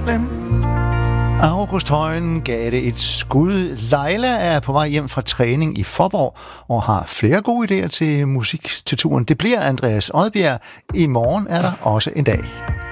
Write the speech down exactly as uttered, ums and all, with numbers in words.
Jerusalem. August Højen gav det et skud. Leila er på vej hjem fra træning i Faaborg og har flere gode idéer til musik til turen. Det bliver Andreas Odbjerg. I morgen er der også en dag.